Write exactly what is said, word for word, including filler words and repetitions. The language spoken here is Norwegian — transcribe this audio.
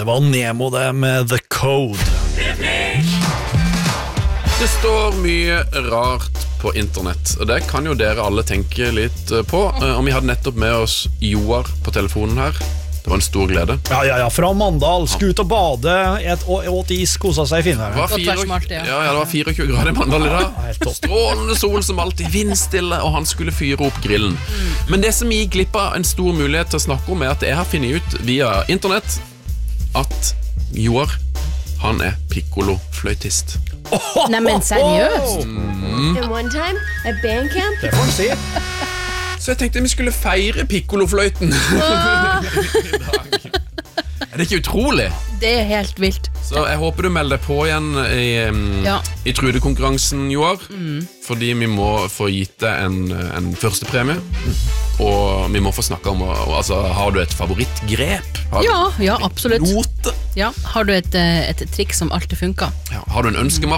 det var Nemo det med The Code. Det står mye rart på internett, og det kan jo dere alle tenke litt på. Og vi hadde nettopp med oss Joar på telefonen her. Det var en stor glede. Ja, ja, ja, fra Mandal, skulle ut og bade, et, og, åt is, koset seg i finne. Det var, fire, ja, ja, det var fireogtjue grader i Mandal i dag. Strålende sol som alltid, vindstille, og han skulle fyre opp grillen. Men det som gikk glipp av en stor mulighet til å snakke om, er at jeg har funnet ut via internett at Joar, han er piccolo-fløytist. Nei, men seriøst? Mm. And one time at band camp. Det får han si. Så jeg tenkte vi skulle feire piccolo-fløyten. Er det ikke utrolig? Det er helt vilt. Så jeg håper du melder deg på igjen i, um, Ja. i Trudekonkurransen, Joar. Fordi vi må få gitt deg en, en første premie. Og vi må få snakke om altså, har du et favorittgrep? Har du Ja, ja, absolutt. note? Ja, har du et, eh, et triks som alltid funker? Ja, har du en ønskemappe?